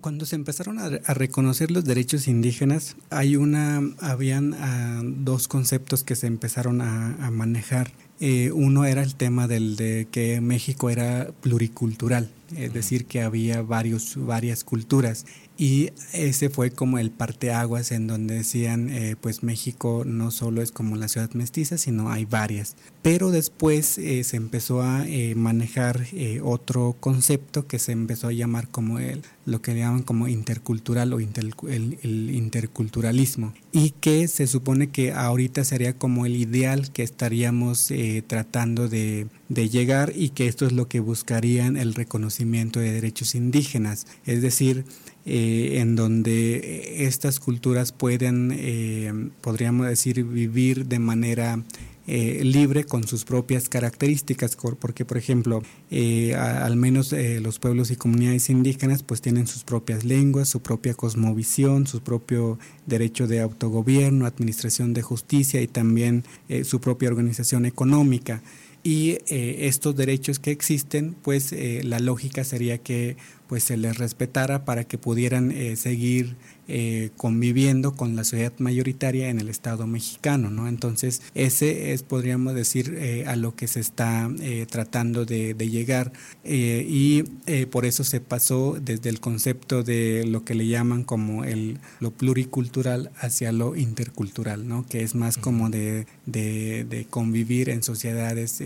Cuando se empezaron a reconocer los derechos indígenas, habían dos conceptos que se empezaron a manejar. Uno era el tema de que México era pluricultural, es decir, que había varias culturas. Y ese fue como el parteaguas en donde decían, pues México no solo es como la ciudad mestiza, sino hay varias. Pero después se empezó a manejar otro concepto que se empezó a llamar como lo que llaman como intercultural o el interculturalismo, y que se supone que ahorita sería como el ideal que estaríamos tratando de llegar, y que esto es lo que buscarían el reconocimiento de derechos indígenas, es decir, en donde estas culturas pueden, podríamos decir, vivir de manera libre con sus propias características, porque por ejemplo al menos los pueblos y comunidades indígenas pues tienen sus propias lenguas, su propia cosmovisión, su propio derecho de autogobierno, administración de justicia y también su propia organización económica. Y estos derechos que existen, pues la lógica sería que pues se les respetara para que pudieran seguir conviviendo con la sociedad mayoritaria en el Estado mexicano, ¿no? Entonces ese es, podríamos decir, a lo que se está tratando de llegar, y por eso se pasó desde el concepto de lo que le llaman como lo pluricultural hacia lo intercultural, ¿no? Que es más como de convivir en sociedades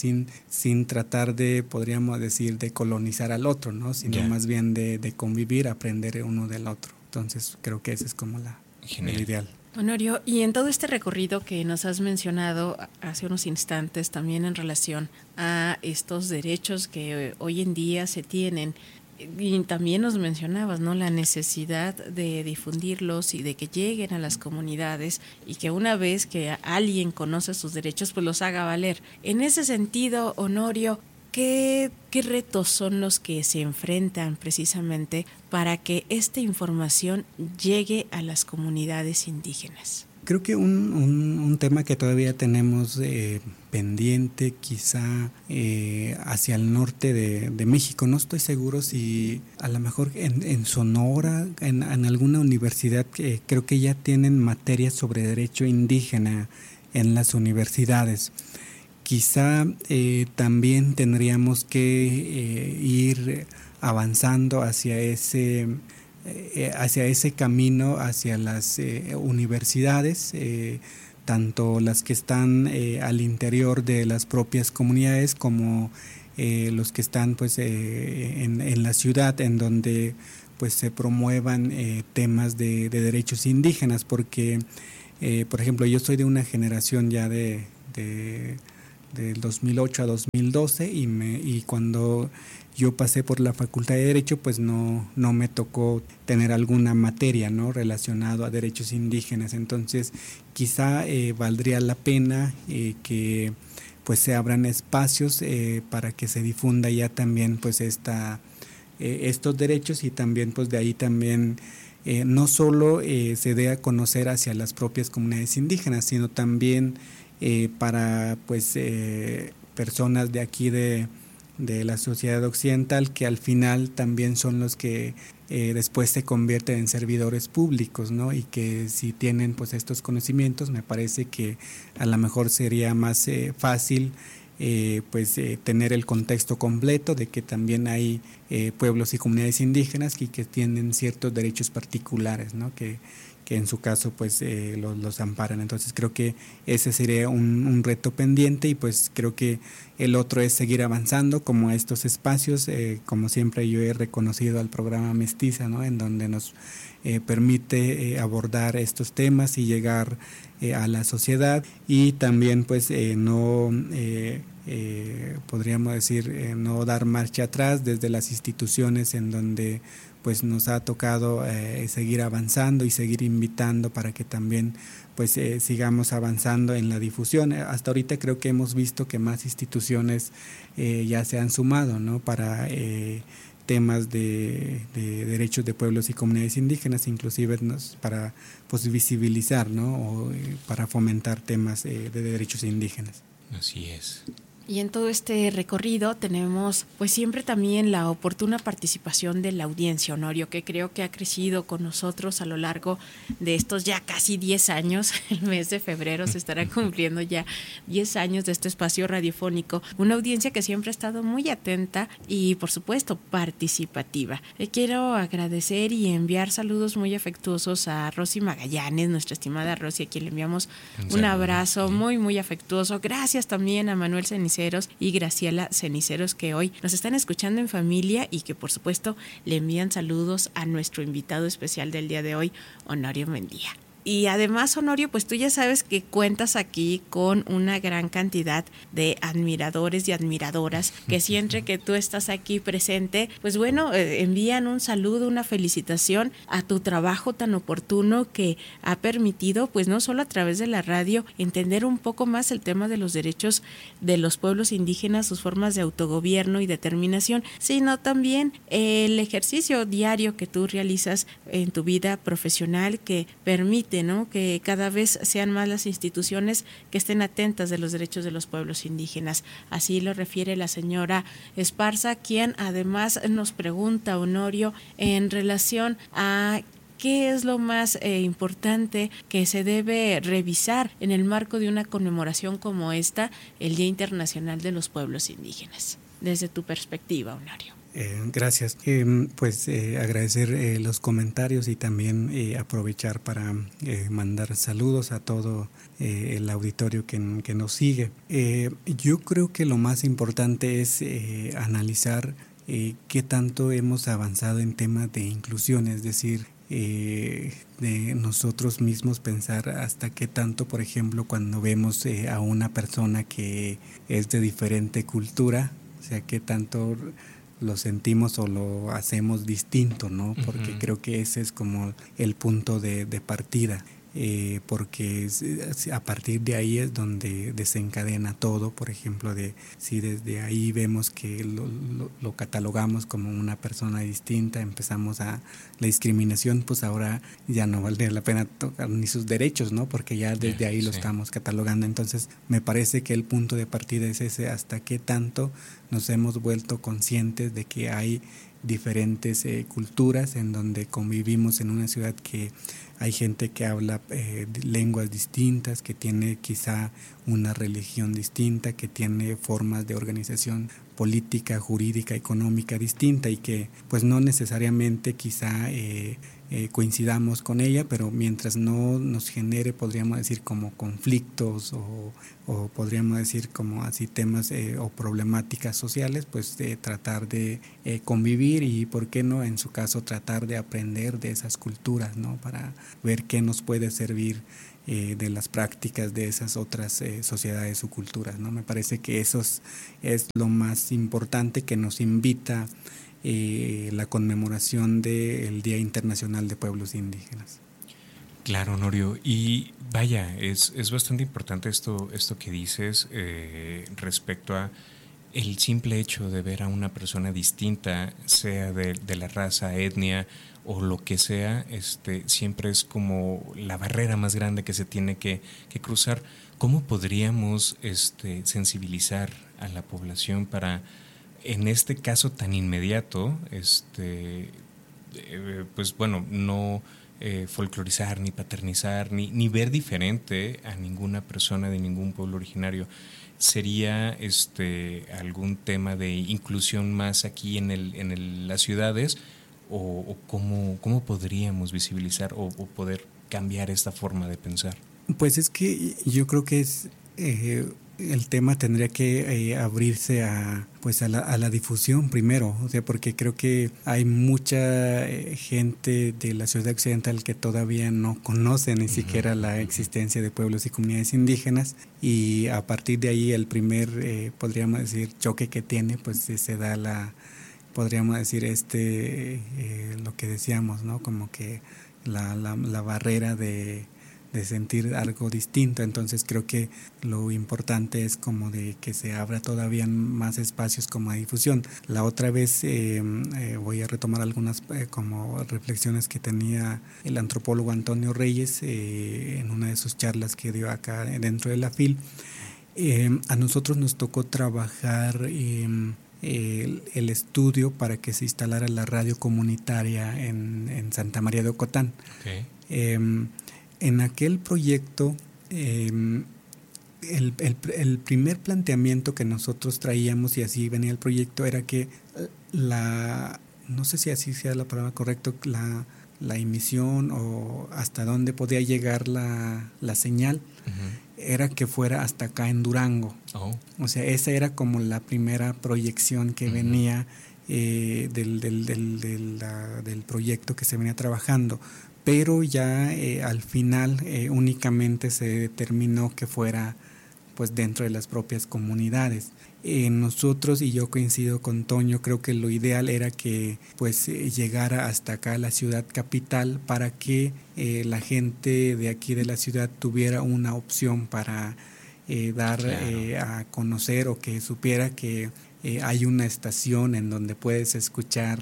sin tratar de, podríamos decir, de colonizar al otro, ¿no? Sino más bien de convivir, aprender uno del otro. Entonces creo que ese es como el ideal. Honorio, y en todo este recorrido que nos has mencionado hace unos instantes, también en relación a estos derechos que hoy en día se tienen, y también nos mencionabas, ¿no?, la necesidad de difundirlos y de que lleguen a las comunidades, y que una vez que alguien conoce sus derechos, pues los haga valer. En ese sentido, Honorio, ¿qué retos son los que se enfrentan precisamente para que esta información llegue a las comunidades indígenas? Creo que un tema que todavía tenemos pendiente, quizá hacia el norte de México, no estoy seguro si a lo mejor en Sonora, en alguna universidad, creo que ya tienen materias sobre derecho indígena en las universidades. Quizá también tendríamos que ir avanzando hacia ese camino, hacia las universidades, tanto las que están al interior de las propias comunidades como los que están pues en la ciudad, en donde pues se promuevan temas de derechos indígenas, porque por ejemplo yo soy de una generación ya del 2008 a 2012 y cuando yo pasé por la Facultad de Derecho pues no me tocó tener alguna materia, ¿no?, relacionado a derechos indígenas. Entonces quizá valdría la pena que pues se abran espacios para que se difunda ya también pues estos derechos, y también pues de ahí también no solo se dé a conocer hacia las propias comunidades indígenas, sino también para pues personas de aquí de la sociedad occidental, que al final también son los que después se convierten en servidores públicos, ¿no? Y que si tienen pues estos conocimientos, me parece que a lo mejor sería más fácil tener el contexto completo de que también hay pueblos y comunidades indígenas que tienen ciertos derechos particulares, ¿no?, que en su caso pues los amparan. Entonces creo que ese sería un reto pendiente, y pues creo que el otro es seguir avanzando como estos espacios, como siempre yo he reconocido al programa Mestiza, ¿no?, en donde nos permite abordar estos temas y llegar a la sociedad, y también pues podríamos decir no dar marcha atrás desde las instituciones en donde pues nos ha tocado seguir avanzando y seguir invitando para que también pues sigamos avanzando en la difusión. Hasta ahorita creo que hemos visto que más instituciones ya se han sumado, ¿no?, para temas de derechos de pueblos y comunidades indígenas, inclusive para pues visibilizar, ¿no?, o para fomentar temas de derechos indígenas. Así es. Y en todo este recorrido tenemos pues siempre también la oportuna participación de la audiencia, Honorio, que creo que ha crecido con nosotros a lo largo de estos ya casi 10 años. El mes de febrero se estará cumpliendo ya 10 años de este espacio radiofónico. Una audiencia que siempre ha estado muy atenta y por supuesto participativa. Quiero agradecer y enviar saludos muy afectuosos a Rosy Magallanes, nuestra estimada Rosy, a quien le enviamos un abrazo muy, muy afectuoso. Gracias también a Manuel Ceniceros y Graciela Ceniceros, que hoy nos están escuchando en familia y que por supuesto le envían saludos a nuestro invitado especial del día de hoy, Honorio Mendía. Y además, Honorio, pues tú ya sabes que cuentas aquí con una gran cantidad de admiradores y admiradoras que siempre que tú estás aquí presente, pues bueno, envían un saludo, una felicitación a tu trabajo tan oportuno que ha permitido, pues no solo a través de la radio, entender un poco más el tema de los derechos de los pueblos indígenas, sus formas de autogobierno y determinación, sino también el ejercicio diario que tú realizas en tu vida profesional que permite, ¿no?, que cada vez sean más las instituciones que estén atentas de los derechos de los pueblos indígenas. Así lo refiere la señora Esparza, quien además nos pregunta, Honorio, en relación a ¿qué es lo más importante que se debe revisar en el marco de una conmemoración como esta, el Día Internacional de los Pueblos Indígenas? Desde tu perspectiva, Honorio. Gracias. Agradecer los comentarios y también aprovechar para mandar saludos a todo el auditorio que nos sigue. Yo creo que lo más importante es analizar qué tanto hemos avanzado en temas de inclusión, es decir, de nosotros mismos pensar hasta qué tanto, por ejemplo, cuando vemos a una persona que es de diferente cultura, o sea, qué tanto lo sentimos o lo hacemos distinto, ¿no? Porque creo que ese es como el punto de partida. Porque a partir de ahí es donde desencadena todo, por ejemplo, si desde ahí vemos que lo catalogamos como una persona distinta, empezamos a la discriminación, pues ahora ya no valdría la pena tocar ni sus derechos, ¿no? Porque ya desde ahí lo estamos catalogando. Entonces me parece que el punto de partida es ese, hasta qué tanto nos hemos vuelto conscientes de que hay diferentes culturas en donde convivimos en una ciudad que hay gente que habla lenguas distintas, que tiene quizá una religión distinta, que tiene formas de organización política, jurídica, económica distinta y que pues no necesariamente quizá coincidamos con ella, pero mientras no nos genere, podríamos decir, como conflictos o podríamos decir como así temas o problemáticas sociales, pues tratar de convivir y, ¿por qué no?, en su caso, tratar de aprender de esas culturas, ¿no?, para ver qué nos puede servir de las prácticas de esas otras sociedades o culturas, ¿no? Me parece que eso es lo más importante que nos invita la conmemoración del Día Internacional de Pueblos Indígenas. Claro, Honorio, y vaya, es bastante importante esto que dices respecto a el simple hecho de ver a una persona distinta, sea de la raza, etnia o lo que sea, siempre es como la barrera más grande que se tiene que cruzar. ¿Cómo podríamos sensibilizar a la población para, en este caso tan inmediato, pues bueno, no folclorizar, ni paternizar, ni ver diferente a ninguna persona de ningún pueblo originario? ¿Sería algún tema de inclusión más aquí en las ciudades? ¿O cómo podríamos visibilizar o poder cambiar esta forma de pensar? Pues es que yo creo que el tema tendría que abrirse a la difusión primero, o sea, porque creo que hay mucha gente de la ciudad occidental que todavía no conoce ni siquiera la existencia de pueblos y comunidades indígenas, y a partir de ahí el primer, podríamos decir, choque que tiene, pues se da podríamos decir, lo que decíamos, ¿no? Como que la barrera de sentir algo distinto. Entonces creo que lo importante es como de que se abra todavía más espacios como de difusión. La otra vez voy a retomar algunas como reflexiones que tenía el antropólogo Antonio Reyes en una de sus charlas que dio acá dentro de la FIL, A nosotros nos tocó trabajar el estudio para que se instalara la radio comunitaria en Santa María de Ocotán. Okay. En aquel proyecto, el primer planteamiento que nosotros traíamos, y así venía el proyecto, era que no sé si así sea la palabra correcta, la emisión o hasta dónde podía llegar la señal, era que fuera hasta acá en Durango. Oh. O sea, esa era como la primera proyección que venía del proyecto que se venía trabajando. Pero ya al final únicamente se determinó que fuera pues dentro de las propias comunidades. Nosotros, y yo coincido con Toño, creo que lo ideal era que pues llegara hasta acá a la ciudad capital para que la gente de aquí de la ciudad tuviera una opción para dar a conocer, o que supiera que hay una estación en donde puedes escuchar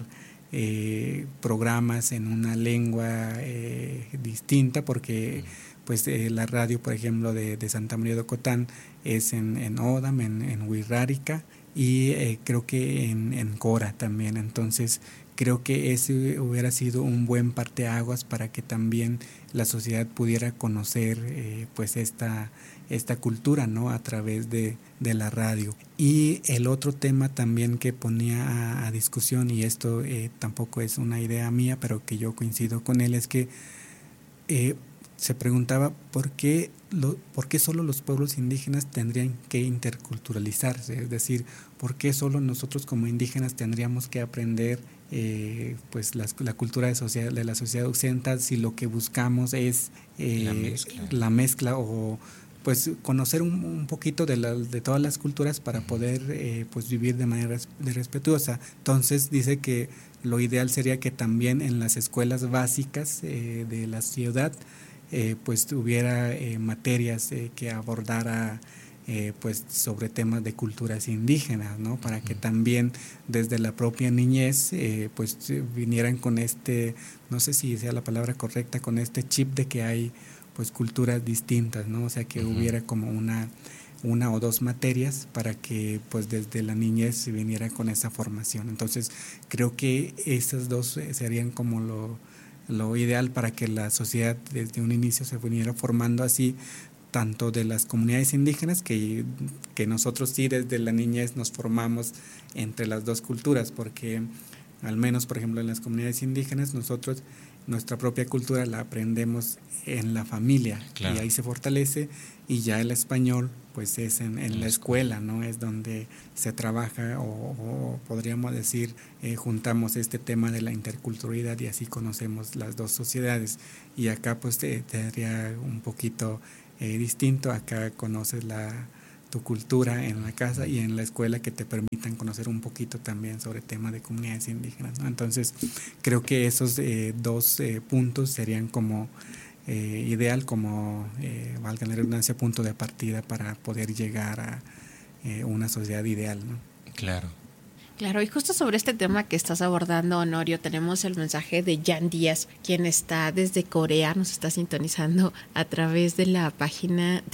programas en una lengua distinta, porque pues la radio, por ejemplo, de Santa María de Ocotán es en Odam, en Huirrárica, y creo que en Cora también. Entonces creo que ese hubiera sido un buen parteaguas para que también la sociedad pudiera conocer pues esta cultura, ¿no?, a través de la radio. Y el otro tema también que ponía a discusión, y esto tampoco es una idea mía, pero que yo coincido con él, es que se preguntaba por qué solo los pueblos indígenas tendrían que interculturalizarse, es decir, por qué solo nosotros como indígenas tendríamos que aprender pues la cultura de la sociedad occidental, si lo que buscamos es la mezcla o pues conocer un poquito de todas las culturas para poder pues vivir de manera respetuosa. Entonces dice que lo ideal sería que también en las escuelas básicas de la ciudad pues hubiera materias que abordara pues sobre temas de culturas indígenas, ¿no?, para que también desde la propia niñez pues vinieran con no sé si sea la palabra correcta, con este chip de que hay pues culturas distintas, ¿no? O sea, que hubiera como una o dos materias para que pues desde la niñez se viniera con esa formación. Entonces creo que esas dos serían como lo ideal para que la sociedad desde un inicio se viniera formando así, tanto de las comunidades indígenas, que nosotros sí desde la niñez nos formamos entre las dos culturas, porque al menos, por ejemplo, en las comunidades indígenas nosotros nuestra propia cultura la aprendemos en la familia, claro, y ahí se fortalece, y ya el español pues es en la escuela, ¿no? Es donde se trabaja o podríamos decir juntamos este tema de la interculturalidad y así conocemos las dos sociedades. Y acá pues te daría un poquito distinto, acá conoces tu cultura en la casa y en la escuela, que te permitan conocer un poquito también sobre el tema de comunidades indígenas, ¿no? Entonces creo que esos dos puntos serían como ideal, como valga la redundancia, punto de partida para poder llegar a una sociedad ideal, ¿no? Claro. Claro, y justo sobre este tema que estás abordando, Honorio, tenemos el mensaje de Jan Díaz, quien está desde Corea, nos está sintonizando a través de la página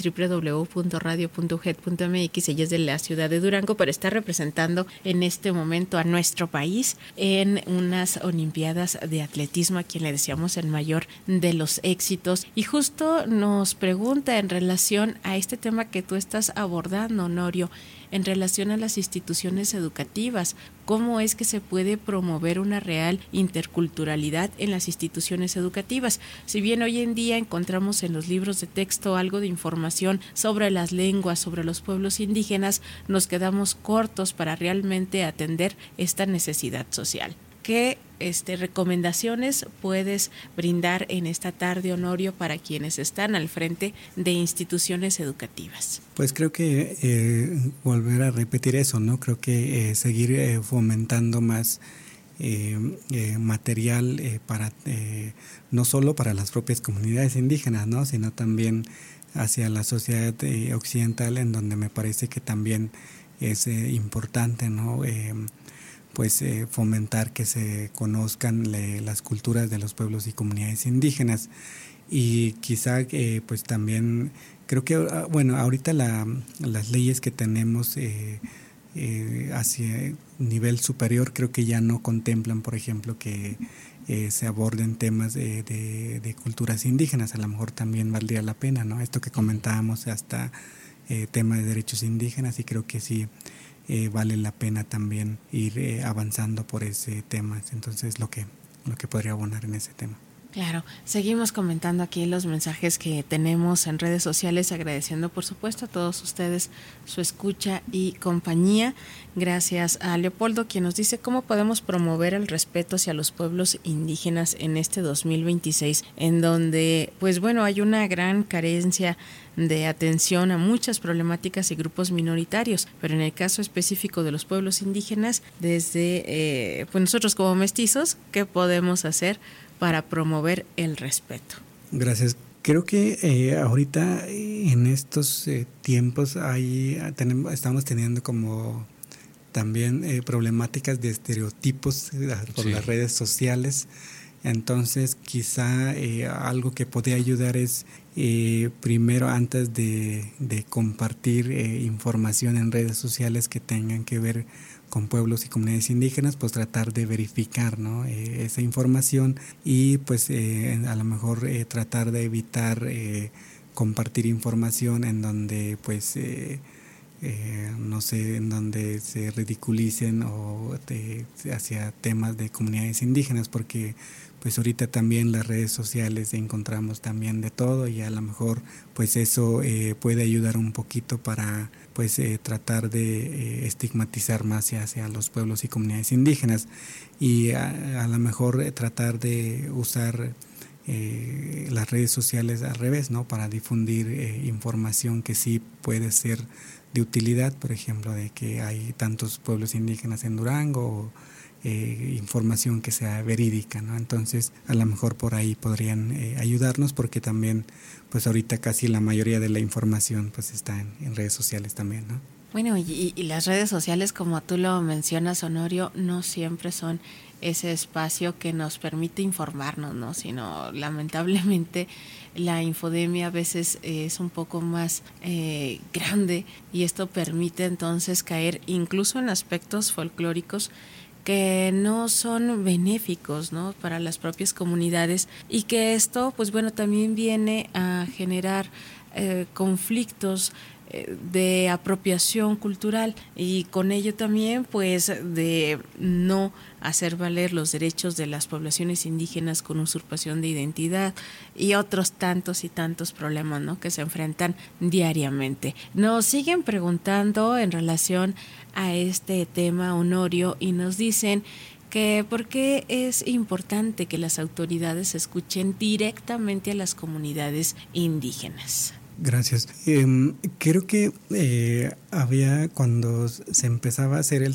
www.radio.ujet.mx. Ella es de la ciudad de Durango, pero está representando en este momento a nuestro país en unas Olimpiadas de Atletismo, a quien le deseamos el mayor de los éxitos. Y justo nos pregunta en relación a este tema que tú estás abordando, Honorio, en relación a las instituciones educativas. ¿Cómo es que se puede promover una real interculturalidad en las instituciones educativas? Si bien hoy en día encontramos en los libros de texto algo de información sobre las lenguas, sobre los pueblos indígenas, nos quedamos cortos para realmente atender esta necesidad social. ¿Qué recomendaciones puedes brindar en esta tarde, Honorio, para quienes están al frente de instituciones educativas? Pues creo que volver a repetir eso, ¿no? Creo que seguir fomentando más material para no solo para las propias comunidades indígenas, ¿no?, sino también hacia la sociedad occidental, en donde me parece que también es importante, ¿no?, pues fomentar que se conozcan las culturas de los pueblos y comunidades indígenas, y quizá pues también Creo que, bueno, ahorita las leyes que tenemos hacia nivel superior creo que ya no contemplan, por ejemplo, que se aborden temas de culturas indígenas. A lo mejor también valdría la pena, ¿no? Esto que comentábamos hasta tema de derechos indígenas, y creo que sí vale la pena también ir avanzando por ese tema. Entonces lo que podría abonar en ese tema. Claro, seguimos comentando aquí los mensajes que tenemos en redes sociales, agradeciendo por supuesto a todos ustedes su escucha y compañía. Gracias a Leopoldo, quien nos dice cómo podemos promover el respeto hacia los pueblos indígenas en este 2026, en donde pues bueno, hay una gran carencia de atención a muchas problemáticas y grupos minoritarios, pero en el caso específico de los pueblos indígenas, desde pues nosotros como mestizos, ¿qué podemos hacer para promover el respeto? Gracias. Creo que ahorita en estos tiempos estamos teniendo como también problemáticas de estereotipos por las redes sociales. Entonces quizá algo que podría ayudar es primero, antes de compartir información en redes sociales que tengan que ver con pueblos y comunidades indígenas, pues tratar de verificar, ¿no? Esa información, y pues a lo mejor tratar de evitar compartir información en donde pues no sé, en donde se ridiculicen o hacia temas de comunidades indígenas, porque pues ahorita también las redes sociales encontramos también de todo, y a lo mejor pues eso puede ayudar un poquito para pues tratar de estigmatizar más hacia los pueblos y comunidades indígenas, y a lo mejor tratar de usar las redes sociales al revés, ¿no? Para difundir información que sí puede ser de utilidad, por ejemplo, de que hay tantos pueblos indígenas en Durango, o información que sea verídica, ¿no? Entonces a lo mejor por ahí podrían ayudarnos, porque también pues ahorita casi la mayoría de la información pues está en redes sociales también, ¿no? Bueno, y las redes sociales, como tú lo mencionas, Honorio, no siempre son ese espacio que nos permite informarnos, ¿no? Sino lamentablemente la infodemia a veces es un poco más grande, y esto permite entonces caer incluso en aspectos folclóricos que no son benéficos, ¿no? Para las propias comunidades, y que esto pues bueno también viene a generar conflictos de apropiación cultural, y con ello también pues de no hacer valer los derechos de las poblaciones indígenas con usurpación de identidad y otros tantos y tantos problemas, ¿no? Que se enfrentan diariamente. Nos siguen preguntando en relación a este tema, Honorio, y nos dicen que por qué es importante que las autoridades escuchen directamente a las comunidades indígenas. Gracias. Creo que había, cuando se empezaba a hacer el